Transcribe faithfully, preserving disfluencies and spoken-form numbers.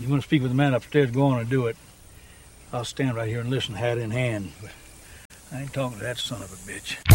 You want to speak with the man upstairs, go on and do it. I'll stand right here and listen hat in hand. But I ain't talking to that son of a bitch.